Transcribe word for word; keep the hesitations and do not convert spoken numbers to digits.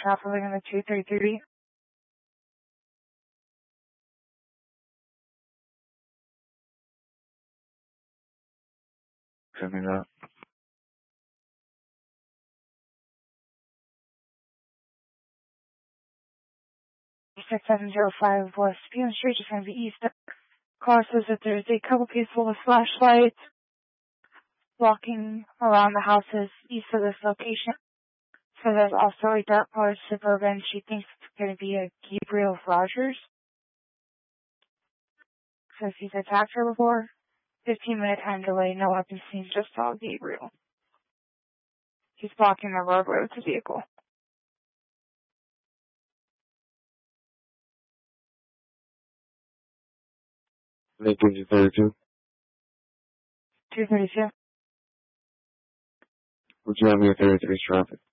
traveling in the two thirty-three. Send me that. six seven zero five West Beacon Street, just going to be east. Car says that there's a couple people with flashlights walking around the houses east of this location. So there's also a dark colored Suburban. She thinks it's going to be a Gabriel Rogers. Says he's attacked her before. fifteen minute time delay, no weapons seen, just saw Gabriel. He's blocking the roadway with his vehicle. Lincoln thirty-two. two thirty-two. Would you have me at thirty-three traffic?